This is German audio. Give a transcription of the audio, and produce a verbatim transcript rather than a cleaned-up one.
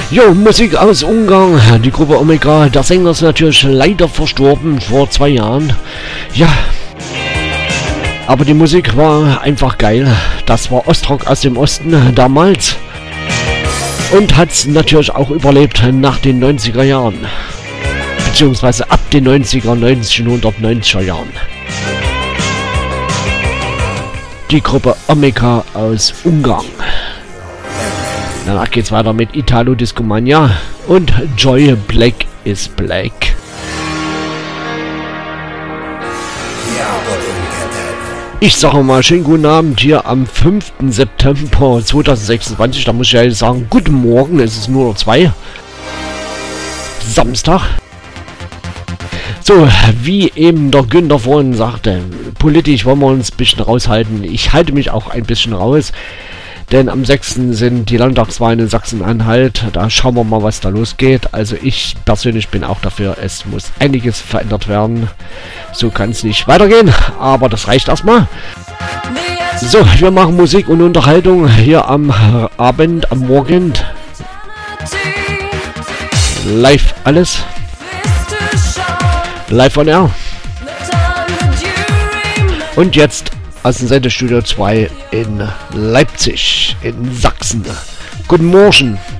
Jo, Musik aus Ungarn, die Gruppe Omega. Der Sänger ist natürlich leider verstorben vor zwei Jahren. Ja, aber die Musik war einfach geil. Das war Ostrock aus dem Osten damals. Und hat es natürlich auch überlebt nach den neunziger Jahren. Beziehungsweise ab den neunziger, neunzehnhundertneunziger Jahren. Die Gruppe Omega aus Ungarn. Danach geht's weiter mit Italo Discomania und Joy Black is Black. Ich sage mal schönen guten Abend hier am fünften September zweitausendsechsundzwanzig. Da muss ich ja sagen, guten Morgen, es ist nur noch zwei. Samstag. So, wie eben der Günther vorhin sagte, politisch wollen wir uns ein bisschen raushalten. Ich halte mich auch ein bisschen raus. Denn am sechsten sind die Landtagswahlen in Sachsen-Anhalt. Da schauen wir mal, was da losgeht. Also ich persönlich bin auch dafür, es muss einiges verändert werden. So kann es nicht weitergehen, aber das reicht erstmal. So, wir machen Musik und Unterhaltung hier am Abend, am Morgen. Live alles. Live on air. Und jetzt aus dem Sendestudio zwei in Leipzig, in Sachsen. Guten Morgen.